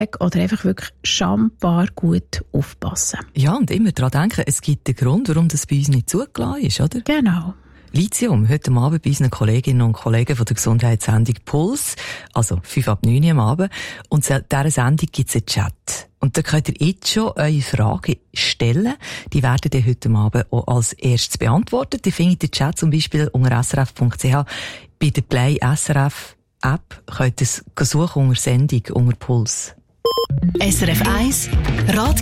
oder einfach wirklich schambar gut aufpassen. Ja, und immer daran denken, es gibt einen Grund, warum das bei uns nicht zugelassen ist, oder? Genau. Lithium, heute Abend bei unseren Kolleginnen und Kollegen von der Gesundheitssendung Puls, also 5 ab 9 am Abend. Und in dieser Sendung gibt es einen Chat. Und da könnt ihr jetzt schon eure Fragen stellen. Die werden dann heute Abend auch als erstes beantwortet. Ihr findet den Chat zum Beispiel unter srf.ch. Bei der Play SRF App könnt ihr es suchen unter Sendung, unter Puls. SRF 1